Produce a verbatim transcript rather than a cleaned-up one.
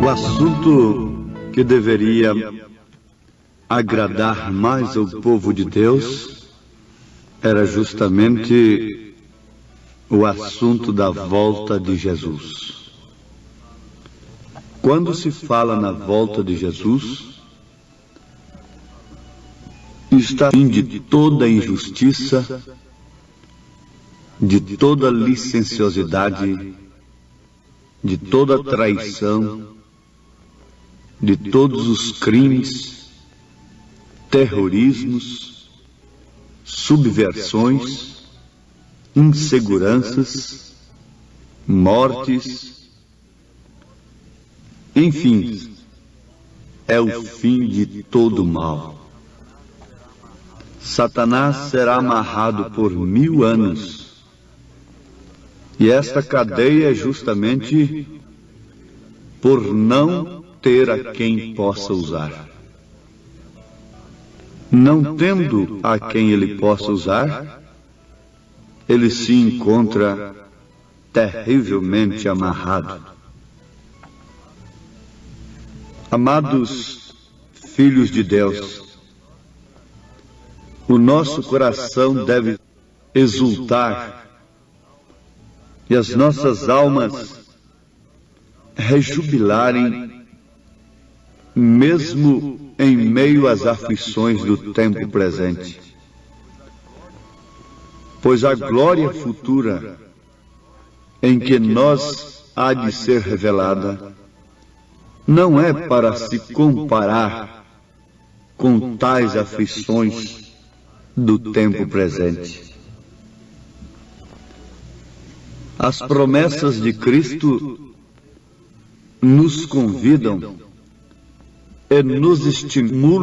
O assunto que deveria agradar mais ao povo de Deus era justamente o assunto da volta de Jesus. Quando se fala na volta de Jesus, está fim de toda injustiça, de toda licenciosidade, de toda traição, de todos os crimes, terrorismos, subversões, inseguranças, mortes, enfim, é o fim de todo mal. Satanás será amarrado por mil anos, e esta cadeia é justamente por não ter a quem possa usar. Não tendo a quem ele possa usar, ele se encontra terrivelmente amarrado. Amados filhos de Deus, o nosso coração deve exultar e as nossas almas rejubilarem, mesmo em meio às aflições do tempo presente. Pois a glória futura em que nós há de ser revelada não é para se comparar com tais aflições do tempo presente. As promessas de Cristo nos convidam e nos estimulam